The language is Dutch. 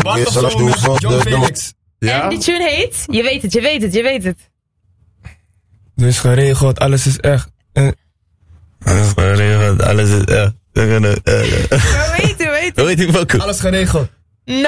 Wacht op zo'n John Felix. Ja? En die tune heet? Je weet het. Dus geregeld, alles is echt. Alles geregeld, alles is echt. We weten. Hoe heet die pokoe? Alles geregeld.